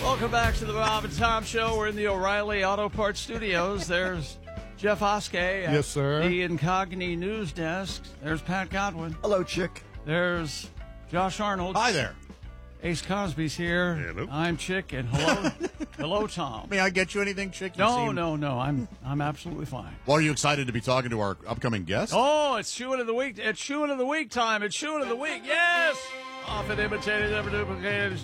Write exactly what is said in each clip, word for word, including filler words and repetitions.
Welcome back to the Bob and Tom Show. We're in the O'Reilly Auto Parts Studios. There's Jeff Oskey at Yes, sir. the Incogni News Desk. There's Pat Godwin. Hello, Chick. There's Josh Arnold. Hi there. Ace Cosby's here. Hello. I'm Chick, and hello, hello, Tom. May I get you anything, Chick? You No, seem- no, no. I'm I'm absolutely fine. Well, are you excited to be talking to our upcoming guest? Oh, it's shoeing of the week. It's shoeing of the week time. It's shoeing of the week. Yes. Often imitated, never duplicated.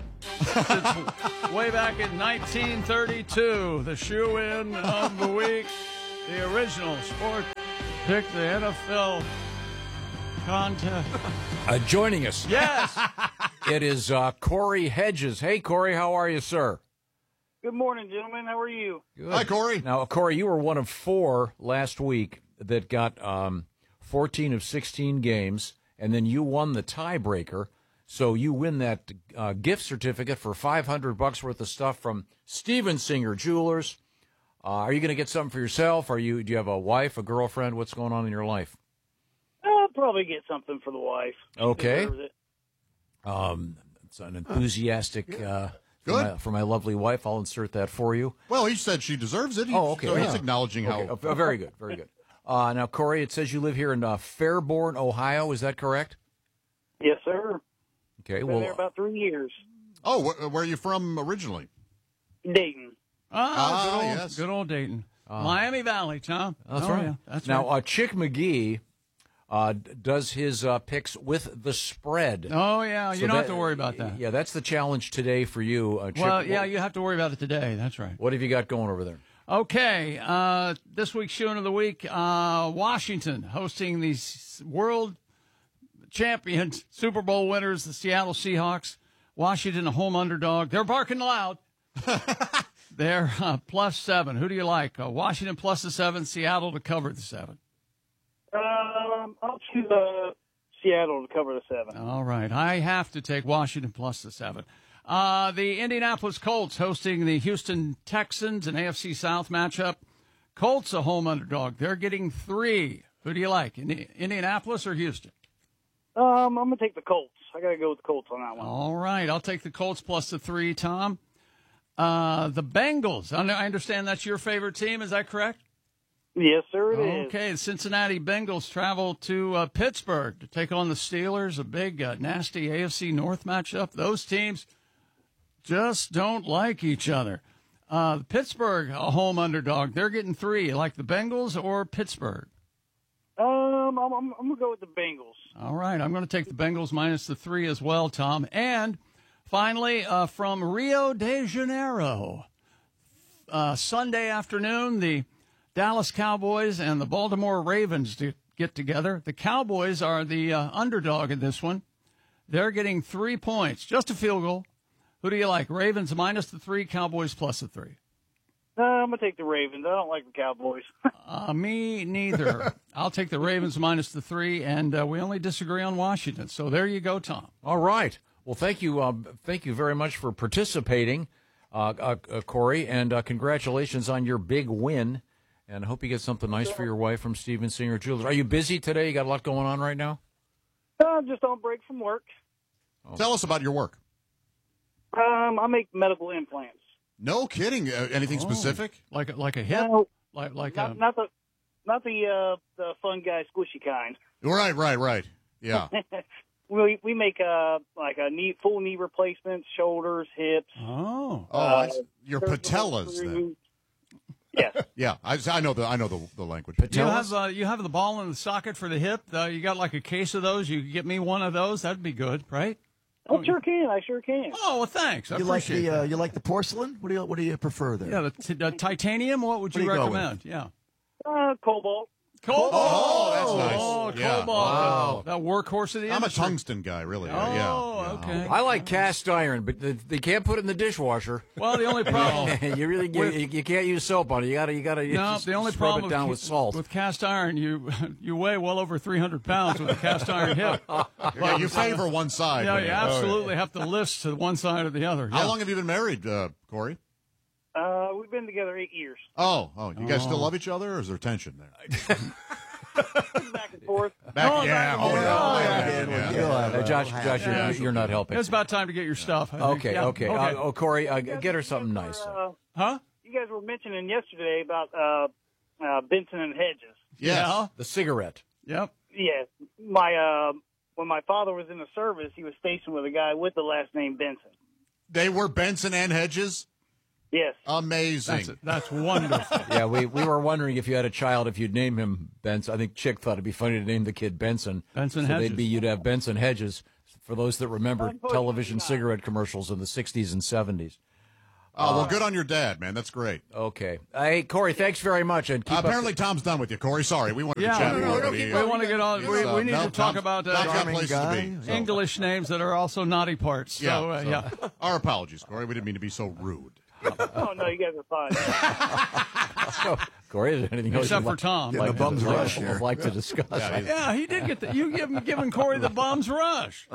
Since way back in nineteen thirty-two, the shoe-in of the week, the original sport picked the N F L contest. Uh, joining us, Yes. it is uh, Corey Hedges. Hey, Corey, how are you, sir? Good morning, gentlemen. How are you? Good. Hi, Corey. Now, Corey, you were one of four last week that got um, fourteen of sixteen games, and then you won the tiebreaker. So you win that uh, gift certificate for five hundred bucks worth of stuff from Steven Singer Jewelers. Uh, are you going to get something for yourself? Are you? Do you have a wife, a girlfriend? What's going on in your life? I'll probably get something for the wife. She Okay. deserves it. Um, it's an enthusiastic uh, for, Good. my, for my lovely wife. I'll insert that for you. Well, he said she deserves it. He, Oh, okay. So he's Yeah. acknowledging Okay. how. Oh, very good, very good. Uh, now, Corey, it says you live here in uh, Fairborn, Ohio. Is that correct? Yes, sir. Okay. Been Well, there about three years. Oh, wh- where are you from originally? Dayton. Ah, Ah, good old, yes. good old Dayton. Miami Valley, Tom. that's Oh, right. yeah, that's now, right. uh, Chick McGee uh, d- does his uh, picks with the spread. Oh, yeah. You So don't have that- to worry about that. Yeah, that's the challenge today for you, uh, Chick. Well, yeah, What, you have to worry about it today. That's right. what have you got going over there? Okay, uh, this week's shoe of the week, uh, Washington hosting the s- world champions, Super Bowl winners, the Seattle Seahawks. Washington, a home underdog. They're barking loud. They're uh, plus seven. Who do you like? Uh, Washington plus the seven, Seattle to cover the seven. Um, I'll choose uh, Seattle to cover the seven. All right, I have to take Washington plus the seven. Uh, the Indianapolis Colts hosting the Houston Texans, an A F C South matchup. Colts a home underdog. They're getting three. Who do you like, Indi- Indianapolis or Houston? Um, I'm gonna take the Colts. I gotta go with the Colts on that one. All right, I'll take the Colts plus the three, Tom. Uh, the Bengals. I I understand that's your favorite team. Is that correct? Yes, sir. It is. Okay, the Cincinnati Bengals travel to uh, Pittsburgh to take on the Steelers, a big, uh, nasty A F C North matchup. Those teams just don't like each other. Uh, Pittsburgh, a home underdog. They're getting three. You like the Bengals or Pittsburgh? Um, I'm, I'm, I'm gonna go with the Bengals. All right, I'm going to take the Bengals minus the three as well, Tom. And finally, uh, from Rio de Janeiro, uh, Sunday afternoon, the Dallas Cowboys and the Baltimore Ravens to get together. The Cowboys are the uh, underdog in this one. They're getting three points, just a field goal. Who do you like? Ravens minus the three, Cowboys plus the three. Uh, I'm gonna take the Ravens. I don't like the Cowboys. Uh, me neither. I'll take the Ravens minus the three, and uh, we only disagree on Washington. So there you go, Tom. All right. Well, thank you. Uh, thank you very much for participating, uh, uh, uh, Corey, and uh, congratulations on your big win. And I hope you get something nice for your wife from Steven Singer Jewelers. Are you busy today? You got a lot going on right now? uh, just on break from work. Tell us about your work. Um, I make medical implants. No kidding. Uh, anything Oh. specific? Like a, like a hip, No, like like not, a not the, not the uh, the fun guy squishy kind. Right, right, right. Yeah. We we make uh like a knee full knee replacements, shoulders, hips. oh. Oh, uh, it's your cervical patellas. Then. screws. Yes. Yeah, I, I know the I know the, the language. You have uh, you have the ball in the socket for the hip. Uh, you got like a case of those. You could get me one of those. That'd be good, right? I sure can. I sure can. Oh well, thanks. I You like appreciate the uh, that. you like the porcelain? What do you what do you prefer there? Yeah, the, t- the titanium. What would What you do you go with? recommend? Yeah, Uh, Cobalt. cobalt. Oh, that's nice. Oh, Yeah. cobalt. Wow. That workhorse of the I'm a industry. tungsten guy, really. Oh, yeah, yeah. okay. I like cast iron, but they, they can't put it in the dishwasher. Well, the only problem. you really you, With- you can't use soap on it. You gotta you gotta No, just the only scrub problem it down with, with salt. with cast iron, you you weigh well over three hundred pounds with a cast iron hip. Yeah, you favor one side. Yeah, when you you- absolutely have to lift to one side or the other. How Yeah. long have you been married, uh, Corey? Uh, we've been together eight years. Oh, oh, you guys still Oh. love each other, or is there tension there? back and forth. Back, Oh, yeah, back- oh, oh, yeah, yeah, yeah, yeah, yeah. yeah. Uh, Josh, Josh, you're, Yeah. you're not helping. It's about time to get your stuff. I think. Okay, Yeah. okay. Uh, oh, Corey, uh, get her something nice. Uh, Huh? you guys were mentioning yesterday about uh, uh, Benson and Hedges. Yes. Yeah. The cigarette. Yep. Yeah, my uh, when my father was in the service, he was stationed with a guy with the last name Benson. They were Benson and Hedges? Yes. Amazing. That's that's wonderful. Yeah, we, we were wondering if you had a child, if you'd name him Benson. I think Chick thought it'd be funny to name the kid Benson. Benson so Hedges. they'd be, you'd have Benson Hedges, for those that remember Unfortunately television not. cigarette commercials in the sixties and seventies. Oh, well, good on your dad, man. That's great. Okay. Hey, Corey, thanks very much. And keep Uh, up apparently, the- Tom's done with you, Corey. Sorry, we wanted Yeah, to chat no, no, more. no, but he, we uh, want to get on. We, uh, we need no, to talk Tom's- about Tom's got uh, Charming places guy. to be. so- English names that are also naughty parts. So, Yeah, uh, so- yeah. Our apologies, Corey. We didn't mean to be so rude. Oh no, you guys are fine. Corey, is there anything else Except you'd for Tom. like, the bum's like, rush here. like to discuss? Yeah, he's- Yeah, he did get the. You give him giving Corey the bum's rush.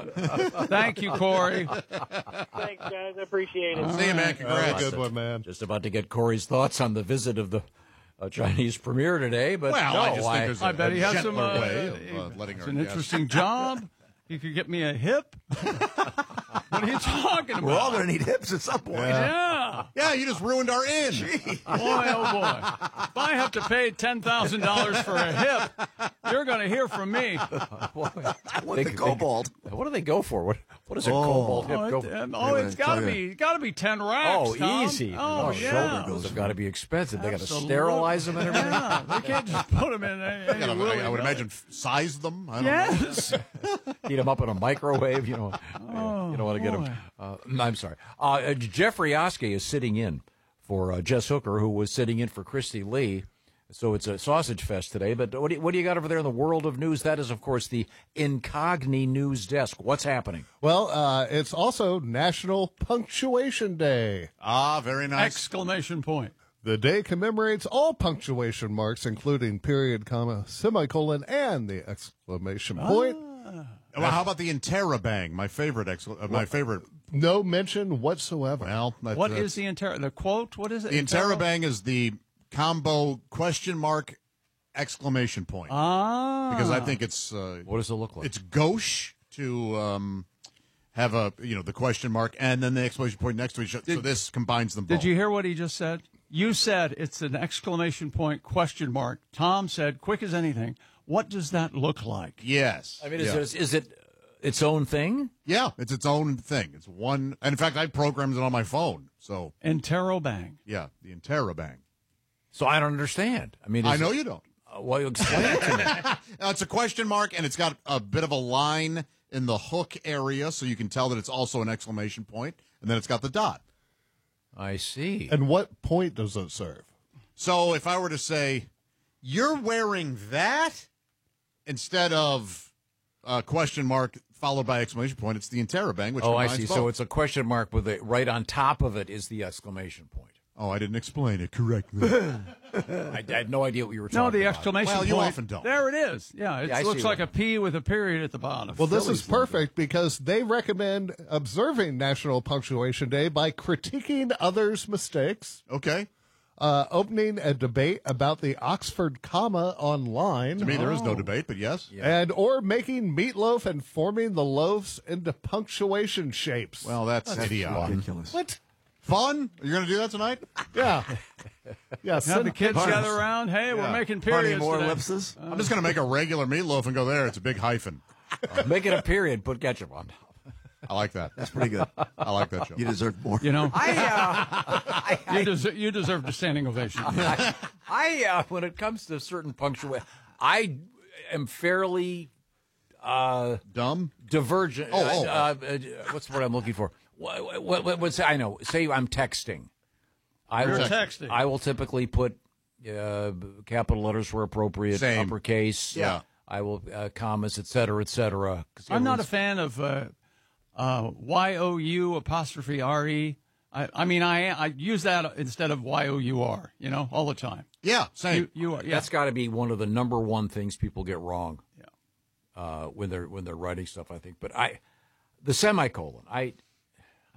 Thank you, Corey. Thanks, guys. I appreciate it. See you, man. Congrats. Good one, man. Just about to get Corey's thoughts on the visit of the uh, Chinese premier today, but Well, no, I just think there's a, I bet a he has some. gentler Uh, way of uh, letting it's our an guests- interesting job. He could get me a hip. What are you talking about? We're all going to need hips at some point. Yeah. Yeah, you just ruined our inn. Boy, oh boy. If I have to pay ten thousand dollars for a hip, you're going to hear from me. I want They- the they- cobalt. what do they go for? What what does a Oh. cobalt hip Oh, go it, for? um, oh it's got to be got to be ten racks. Oh, Tom. easy. Oh, Oh, yeah. Those have got to be expensive. They got to Absolutely. sterilize them and everything. Yeah, they can't just put them in. Any, I, gotta- willy I would nilly. imagine f- size them. I don't Yes. Heat them up in a microwave. You know, you don't want to get them. Uh, I'm sorry. Uh, uh, Jeffrey Oskey is sitting in for uh, Jess Hooker, who was sitting in for Christy Lee. So it's a sausage fest today. But what do, you, what do you got over there in the world of news? That is, of course, the Incogni News Desk. What's happening? Well, uh, it's also National Punctuation Day. know. Ah, very nice. Exclamation point. The day commemorates all punctuation marks, including period, comma, semicolon, and the exclamation point. Well, how about the interrobang? My favorite. Excla- uh, my favorite. No mention whatsoever. Well, that, What uh, is the inter the quote? What is it? the interrobang? Is the combo question mark exclamation point? Ah. Because I think it's uh, What does it look like? it's gauche to um, have a you know the question mark and then the exclamation point next to each other. So this combines them both. Did you hear what he just said? You said it's an exclamation point question mark. Tom said, quick as anything, what does that look like? Yes. I mean, is, yeah. it, is it its own thing? Yeah, it's its own thing. It's one. And in fact, I programmed it on my phone. So Interrobang. yeah, the interrobang. So I don't understand. I mean, I is know it- you don't. Uh, well, you explain it to me. Uh, it's a question mark, and it's got a bit of a line in the hook area, so you can tell that it's also an exclamation point, and then it's got the dot. I see. And what point does it serve? So if I were to say, "You're wearing that," instead of a question mark followed by exclamation point, it's the interrobang, which Oh, I combines see. both. So it's a question mark with a right on top of it is the exclamation point. Oh, I didn't explain it correctly. I, I had no idea what you were talking No, about. the exclamation Well, you point. often don't. There it is. Yeah, it Yeah, I looks see like what- a P with a period at the bottom. Well, this is perfect because they recommend observing National Punctuation Day by critiquing others' mistakes, Okay. uh, opening a debate about the Oxford comma online, To me, there is no debate, but yes. and or making meatloaf and forming the loaves into punctuation shapes. Well, that's, idiotic. Ridiculous. What? Fun? You're going to do that tonight? Yeah. Yeah. Have send- the kids Parties. gather around. Hey, we're Yeah. making Party periods more today. ellipses? I'm just going to make a regular meatloaf and go there. It's a big hyphen. Make it a period. Put ketchup on top. I like that. That's pretty good. I like that show. You deserve more. You know, I, uh, I, you, deserve, you deserve a standing ovation. I, I uh, when it comes to certain punctuation, I am fairly uh, Dumb? divergent. Oh, oh. Uh, uh, what's the word I'm looking for? What, what, what, what's I know? Say I'm texting. I You're will, texting. I will typically put uh, capital letters where appropriate, Same. uppercase. Yeah. I will uh, commas, et cetera, et cetera. 'Cause I'm not a everyone's- fan of uh, uh, Y O U apostrophe R E. I, I mean, I I use that instead of Y O U R, you know, all the time. Yeah, same. You, you are, yeah. That's got to be one of the number one things people get wrong. Yeah. Uh, when they're when they're writing stuff, I think. But I, the semicolon, I,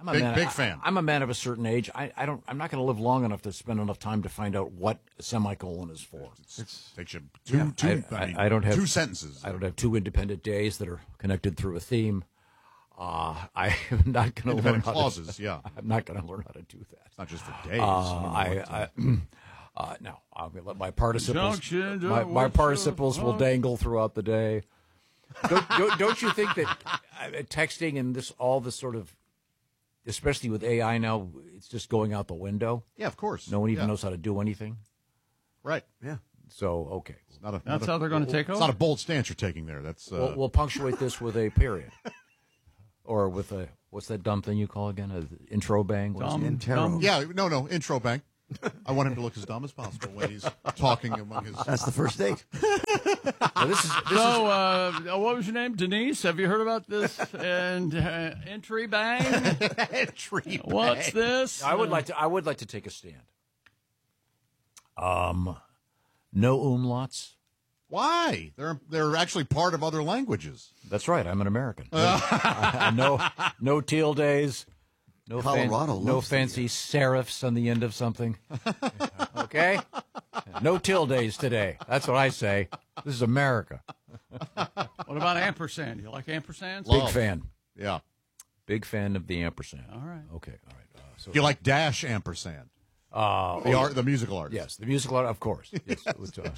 I'm a Big- man, big I- fan. I'm a man of a certain age. I, I don't. I'm not going to live long enough to spend enough time to find out what a semicolon is for. It takes you two, two, I- I, mean, I don't have- two sentences. I don't have two independent days that are connected through a theme. Uh, I am not going to learn Independent how clauses, to, yeah. I'm not going to learn how to do that. It's not just for days. Uh, I don't know I, what to- I uh, no, I'm going to let my participles. Junction to My, my what's participles your- will dangle throughout the day. Don't, don't, don't you think that uh, texting and this all this sort of, especially with A I now, it's just going out the window. yeah, of course. No one even Yeah. knows how to do anything. Right. Yeah. So okay, It's not a, That's not a- how they're going to take It's over. not a bold stance you're taking there. That's uh, we'll, we'll punctuate this with a period, or with a what's that dumb thing you call again? An intro bang. What's Dumb, it? Intero. dumb. yeah. No, no. Intro bang. I want him to look as dumb as possible when he's talking among his. That's the first date. Well, this is this So, uh, what was your name? Denise? Have you heard about this? And uh, entry bang? Entry What's this? is, I would like to. I would like to take a stand. Um, no umlauts. Why? They're they're actually part of other languages. That's right. I'm an American. Uh, no, no tildes. No, fan- Colorado no loves fancy serifs on the end of something. Okay? No tildes today. That's what I say. This is America. What about ampersand? You like ampersands? Big Love. fan. Yeah. Big fan of the ampersand. All right. Okay. All right. Uh, so, Do you like Dash Ampersand? uh, The art, the musical artist. yes, the musical art, of course. Yes. It was, uh,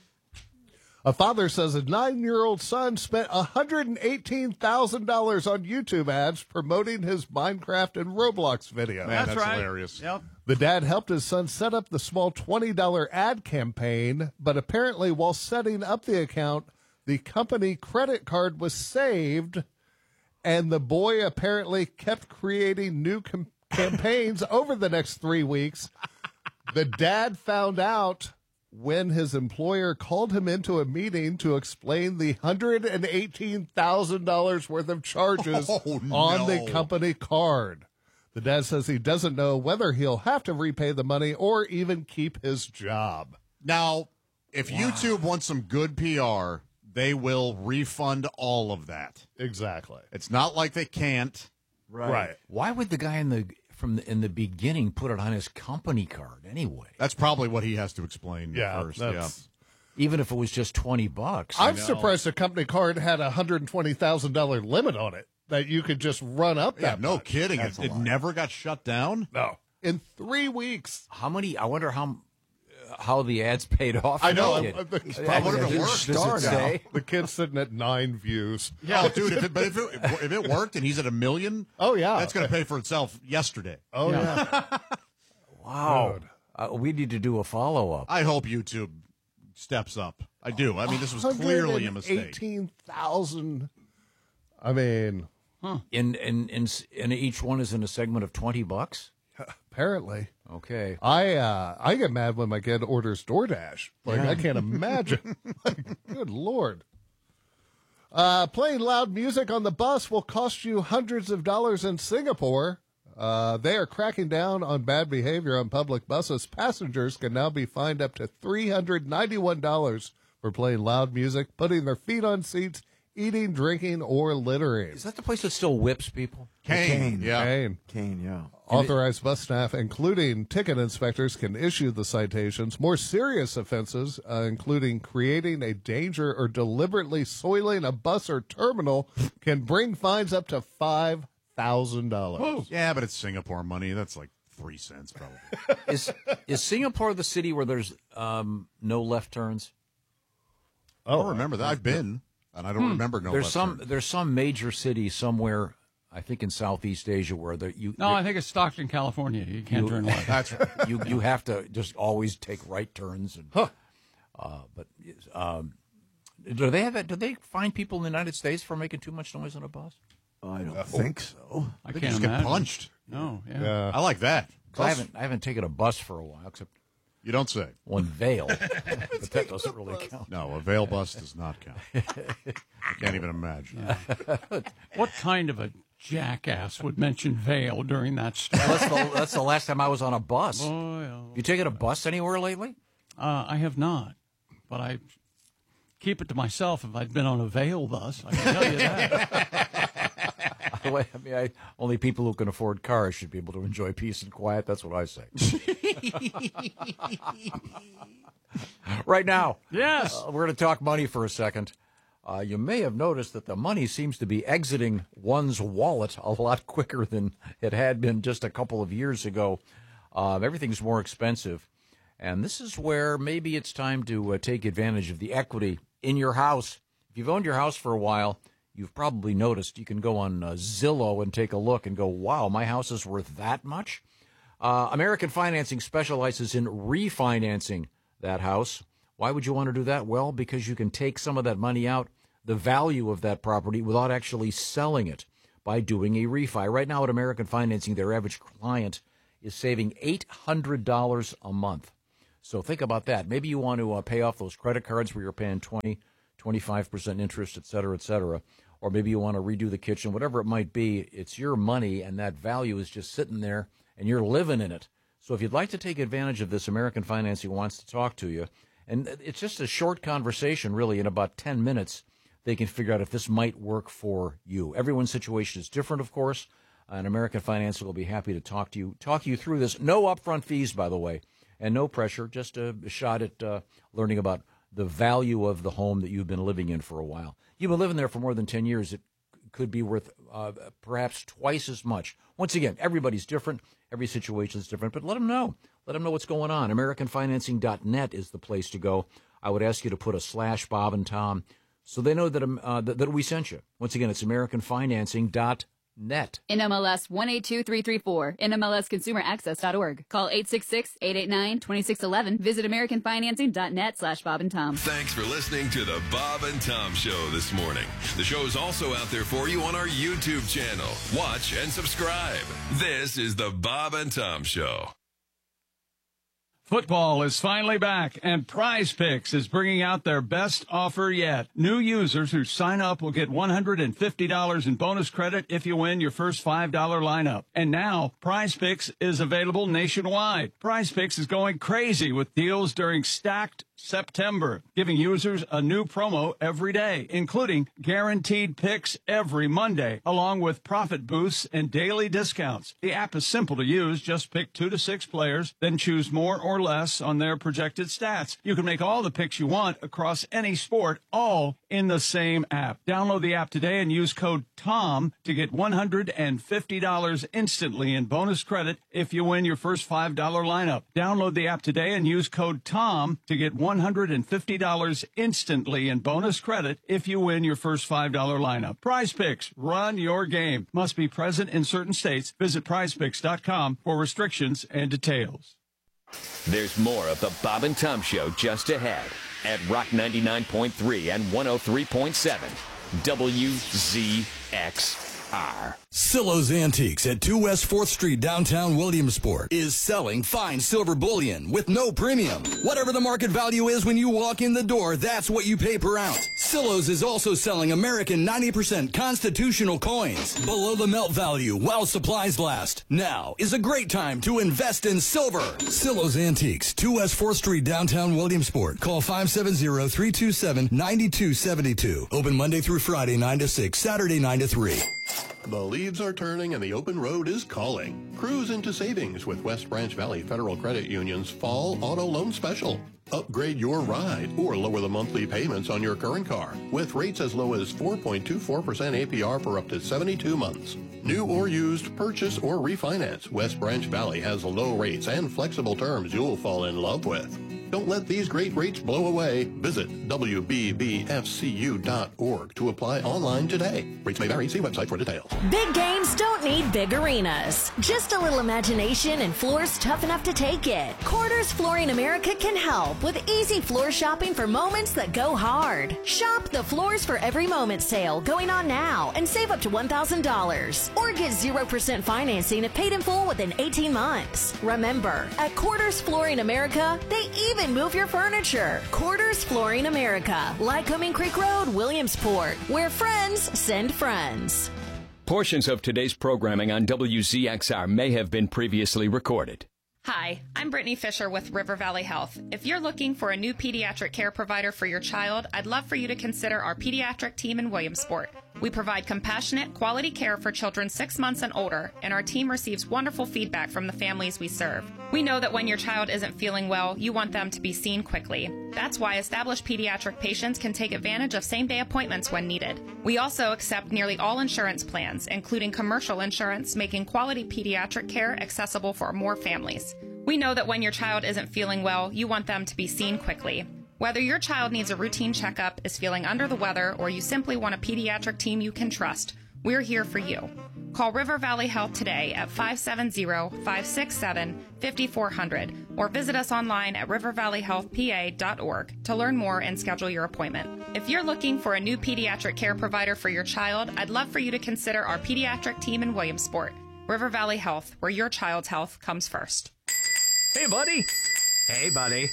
A father says a nine-year-old son spent one hundred eighteen thousand dollars on YouTube ads promoting his Minecraft and Roblox video. Man, that's right. hilarious. Yep. The dad helped his son set up the small twenty dollars ad campaign, but apparently while setting up the account, the company credit card was saved, and the boy apparently kept creating new com- campaigns over the next three weeks. The dad found out when his employer called him into a meeting to explain the one hundred eighteen thousand dollars worth of charges Oh, on the no. company card. The dad says he doesn't know whether he'll have to repay the money or even keep his job. Now, if YouTube wants some good P R, they will refund all of that. Exactly. It's not like they can't. Right. why would the guy in the from the, in the beginning put it on his company card anyway? That's probably what he has to explain Yeah. first. that's- Even if it was just twenty bucks. I'm surprised the company card had a one hundred twenty thousand dollars limit on it that you could just run up Yeah. Yeah, that no much. kidding. That's It, a it lot. never got shut down. No. In three weeks. How many? I wonder how how the ads paid off. I know. Did- I- I- I wonder if it Does- worked. does it Star now. say? The kid's sitting at nine views. Yeah, oh, dude. If it, but if it, if it worked and he's at a million, Oh, yeah. that's going to pay for itself yesterday. Oh, yeah. Wow. Uh, we need to do a follow up. I hope YouTube steps up. I do. I mean, this was clearly a mistake. eighteen thousand. I mean, In in in and each one is in a segment of twenty bucks. apparently. Okay. I uh, I get mad when my kid orders DoorDash. Like, I can't imagine. Like, good Lord. Uh, playing loud music on the bus will cost you hundreds of dollars in Singapore. Uh, they are cracking down on bad behavior on public buses. Passengers can now be fined up to three hundred ninety-one dollars for playing loud music, putting their feet on seats, eating, drinking, or littering. Is that the place that still whips people? Kane. Kane. Yeah. Kane. Kane, yeah. Authorized bus staff, including ticket inspectors, can issue the citations. More serious offenses, uh, including creating a danger or deliberately soiling a bus or terminal, can bring fines up to five thousand dollars. Yeah, but it's Singapore money. That's like three cents probably. Is is Singapore the city where there's um, no left turns? I don't remember that. I've been, and I don't remember no there's left some turn. there's some major city somewhere, I think in Southeast Asia, where there, you No, I think it's Stockton, California. You can't turn left. That's right. you you have to just always take right turns. And, uh, but um, do they have that? Do they find people in the United States for making too much noise on a bus? I don't think so. I They can't just imagine. get punched. No, yeah. Yeah. I like that. 'Cause I haven't I haven't taken a bus for a while, except You don't say. one Vale, but that doesn't really count. No, a veil bus does not count. I can't even imagine. What kind of a jackass would mention Vale during that stretch? That's the, that's the last time I was on a bus. Boy, oh. You taken a bus anywhere lately? Uh, I have not, but I keep it to myself if I'd been on a Vale bus. I can tell you that. By the way, I mean, I, only people who can afford cars should be able to enjoy peace and quiet. That's what I say. Right now, Yes. uh, we're going to talk money for a second. Uh, you may have noticed that the money seems to be exiting one's wallet a lot quicker than it had been just a couple of years ago. Uh, everything's more expensive. And this is where maybe it's time to uh, take advantage of the equity in your house. If you've owned your house for a while, you've probably noticed you can go on uh, Zillow and take a look and go, wow, my house is worth that much? Uh, American Financing specializes in refinancing that house. Why would you want to do that? Well, because you can take some of that money out, the value of that property, without actually selling it by doing a refi. Right now at American Financing, their average client is saving eight hundred dollars a month. So think about that. Maybe you want to uh, pay off those credit cards where you're paying twenty, twenty-five percent interest, et cetera, et cetera. Or maybe you want to redo the kitchen, whatever it might be. It's your money, and that value is just sitting there, and you're living in it. So if you'd like to take advantage of this, American Financing wants to talk to you. And it's just a short conversation, really. In about ten minutes, they can figure out if this might work for you. Everyone's situation is different, of course, and American Financing will be happy to talk to you, talk you through this. No upfront fees, by the way, and no pressure, just a shot at uh, learning about the value of the home that you've been living in for a while. You've been living there for more than ten years. It could be worth uh, perhaps twice as much. Once again, everybody's different. Every situation is different, but let them know. Let them know what's going on. American Financing dot net is the place to go. I would ask you to put a slash Bob and Tom so they know that, um, uh, that, that we sent you. Once again, it's American Financing dot net. N M L S one eight two three three four, N M L S consumer access dot org. Call eight six six, eight eight nine, two six one one. Visit American Financing dot net slash Bob and Tom. Thanks for listening to the Bob and Tom Show this morning. The show is also out there for you on our YouTube channel. Watch and subscribe. This is the Bob and Tom Show. Football is finally back, and Prize Picks is bringing out their best offer yet. New users who sign up will get one hundred fifty dollars in bonus credit if you win your first five dollar lineup. And now, Prize Picks is available nationwide. Prize Picks is going crazy with deals during Stacked September, giving users a new promo every day, including guaranteed picks every Monday, along with profit boosts and daily discounts. The app is simple to use. Just pick two to six players, then choose more or less on their projected stats. You can make all the picks you want across any sport, all in the same app. Download the app today and use code TOM to get one hundred fifty dollars instantly in bonus credit if you win your first five dollar lineup. Download the app today and use code TOM to get one hundred fifty dollars instantly in bonus credit if you win your first five dollar lineup. Prize Picks, run your game. Must be present in certain states. Visit prize picks dot com for restrictions and details. There's more of the Bob and Tom Show just ahead at Rock ninety-nine point three and one oh three point seven W Z X R. Silo's Antiques at two West fourth Street, downtown Williamsport, is selling fine silver bullion with no premium. Whatever the market value is when you walk in the door, that's what you pay per ounce. Silo's is also selling American ninety percent constitutional coins below the melt value while supplies last. Now is a great time to invest in silver. Silo's Antiques, two West fourth Street, downtown Williamsport. Call five seven zero, three two seven, nine two seven two. Open Monday through Friday, nine to six, Saturday, nine to three. The leaves are turning and the open road is calling. Cruise into savings with West Branch Valley Federal Credit Union's Fall Auto Loan Special. Upgrade your ride or lower the monthly payments on your current car with rates as low as four point two four percent A P R for up to seventy-two months. New or used, purchase or refinance, West Branch Valley has low rates and flexible terms you'll fall in love with. Don't let these great rates blow away. Visit W B B F C U dot org to apply online today. Rates may vary. See website for details. Big games don't need big arenas. Just a little imagination and floors tough enough to take it. Quarters Flooring America can help with easy floor shopping for moments that go hard. Shop the Floors for Every Moment sale going on now and save up to one thousand dollars. Or get zero percent financing if paid in full within eighteen months. Remember, at Quarters Flooring America, they even move your furniture. Quarters Flooring America, Lycoming Creek Road, Williamsport, where friends send friends. Portions of today's programming on W Z X R may have been previously recorded. Hi, I'm Brittany Fisher with River Valley Health. If you're looking for a new pediatric care provider for your child, I'd love for you to consider our pediatric team in Williamsport. We provide compassionate, quality care for children six months and older, and our team receives wonderful feedback from the families we serve. We know that when your child isn't feeling well, you want them to be seen quickly. That's why established pediatric patients can take advantage of same-day appointments when needed. We also accept nearly all insurance plans, including commercial insurance, making quality pediatric care accessible for more families. We know that when your child isn't feeling well, you want them to be seen quickly. Whether your child needs a routine checkup, is feeling under the weather, or you simply want a pediatric team you can trust, we're here for you. Call River Valley Health today at five seven zero, five six seven, five four zero zero or visit us online at river valley health p a dot org to learn more and schedule your appointment. If you're looking for a new pediatric care provider for your child, I'd love for you to consider our pediatric team in Williamsport. River Valley Health, where your child's health comes first. Hey, buddy. Hey, buddy.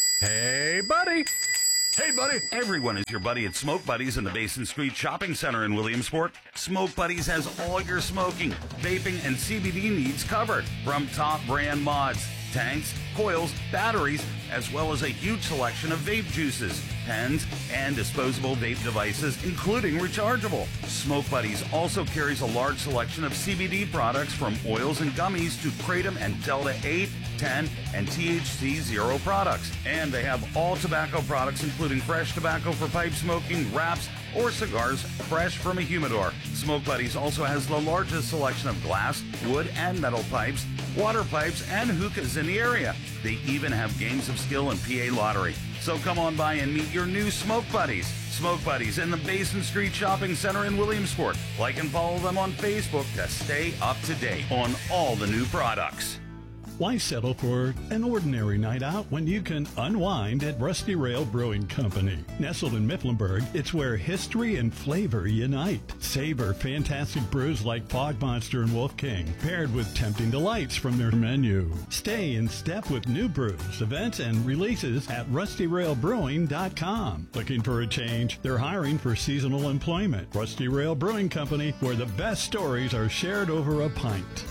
Hey, buddy. Hey, buddy. Everyone is your buddy at Smoke Buddies in the Basin Street Shopping Center in Williamsport. Smoke Buddies has all your smoking, vaping, and C B D needs covered. From top brand mods, tanks, coils, batteries, as well as a huge selection of vape juices, pens, and disposable vape devices, including rechargeable. Smoke Buddies also carries a large selection of C B D products from oils and gummies to Kratom and Delta eight, ten, and T H C zero products. And they have all tobacco products, including fresh tobacco for pipe smoking, wraps, or cigars fresh from a humidor. Smoke Buddies also has the largest selection of glass, wood, and metal pipes, water pipes, and hookahs in the area. They even have games of skill and P A lottery. So come on by and meet your new Smoke Buddies. Smoke Buddies in the Basin Street Shopping Center in Williamsport. Like and follow them on Facebook to stay up to date on all the new products. Why settle for an ordinary night out when you can unwind at Rusty Rail Brewing Company? Nestled in Mifflinburg, it's where history and flavor unite. Savor fantastic brews like Fog Monster and Wolf King, paired with tempting delights from their menu. Stay in step with new brews, events, and releases at rusty rail brewing dot com. Looking for a change? They're hiring for seasonal employment. Rusty Rail Brewing Company, where the best stories are shared over a pint.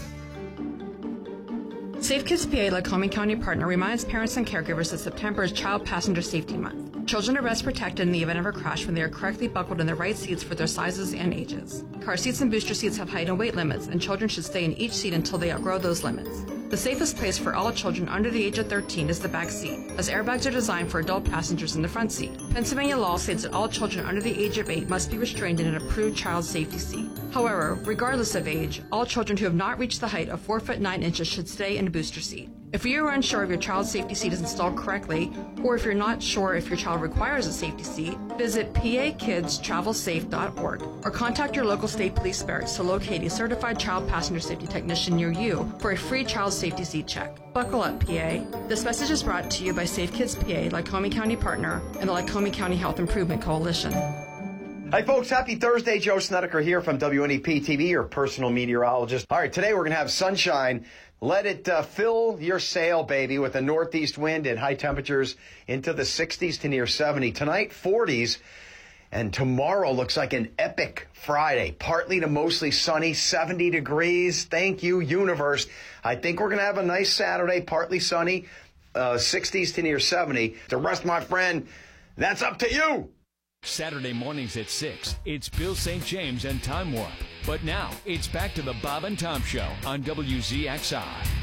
Safe Kids P A, Lycoming County partner, reminds parents and caregivers that September is Child Passenger Safety Month. Children are best protected in the event of a crash when they are correctly buckled in the right seats for their sizes and ages. Car seats and booster seats have height and weight limits, and children should stay in each seat until they outgrow those limits. The safest place for all children under the age of thirteen is the back seat, as airbags are designed for adult passengers in the front seat. Pennsylvania law states that all children under the age of eight must be restrained in an approved child safety seat. However, regardless of age, all children who have not reached the height of four foot nine inches should stay in a booster seat. If you are unsure if your child's safety seat is installed correctly, or if you're not sure if your child requires a safety seat, visit p a kids travel safe dot org or contact your local state police barracks to locate a certified child passenger safety technician near you for a free child safety seat check. Buckle up, P A. This message is brought to you by Safe Kids P A, Lycoming County partner, and the Lycoming County Health Improvement Coalition. Hi, folks. Happy Thursday. Joe Snedeker here from W N E P T V, your personal meteorologist. All right, today we're going to have sunshine. Let it uh, fill your sail, baby, with a northeast wind and high temperatures into the sixties to near seventy. Tonight, forties. And tomorrow looks like an epic Friday. Partly to mostly sunny, seventy degrees. Thank you, universe. I think we're going to have a nice Saturday, partly sunny, uh, sixties to near seventy. The rest, my friend, that's up to you. Saturday mornings at six, it's Bill Saint James and Time Warp. But now, it's back to the Bob and Tom Show on W Z X R.